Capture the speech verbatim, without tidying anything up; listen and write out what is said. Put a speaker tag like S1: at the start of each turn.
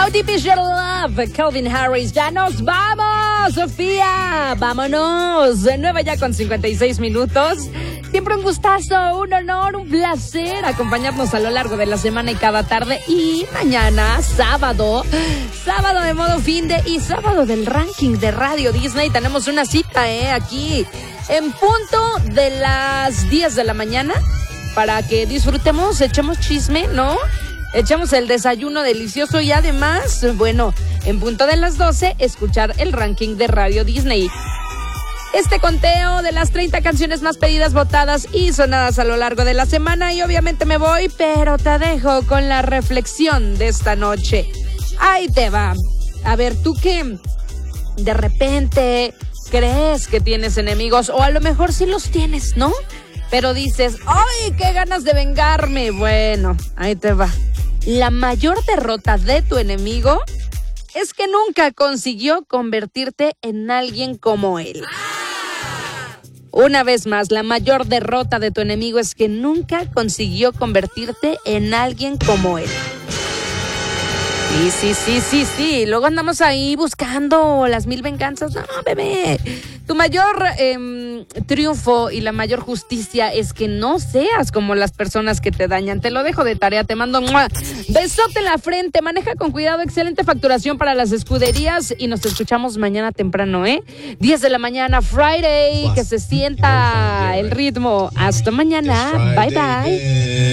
S1: How Deep Is Your Love, Calvin Harris. Ya nos vamos, Sofía. Vámonos. nueve ya con cincuenta y seis minutos. Siempre un gustazo, un honor, un placer acompañarnos a lo largo de la semana y cada tarde. Y mañana, sábado, sábado de modo fin de y sábado del ranking de Radio Disney. Tenemos una cita, ¿eh? Aquí en punto de las diez de la mañana para que disfrutemos, echemos chisme, ¿no? Echamos el desayuno delicioso y además, bueno, en punto de las doce, escuchar el ranking de Radio Disney. Este conteo de las treinta canciones más pedidas, votadas y sonadas a lo largo de la semana. Y obviamente me voy, pero te dejo con la reflexión de esta noche. Ahí te va. A ver, tú que de repente crees que tienes enemigos, o a lo mejor sí los tienes, ¿no? Pero dices, ¡ay, qué ganas de vengarme! Bueno, ahí te va. La mayor derrota de tu enemigo es que nunca consiguió convertirte en alguien como él. Una vez más, la mayor derrota de tu enemigo es que nunca consiguió convertirte en alguien como él. Sí, sí, sí, sí, sí. Luego andamos ahí buscando las mil venganzas. No, bebé. Tu mayor eh, triunfo y la mayor justicia es que no seas como las personas que te dañan. Te lo dejo de tarea. Te mando un besote en la frente. Maneja con cuidado. Excelente facturación para las escuderías. Y nos escuchamos mañana temprano, ¿eh? diez de la mañana, Friday. Que se sienta el ritmo. Hasta mañana. Bye, bye.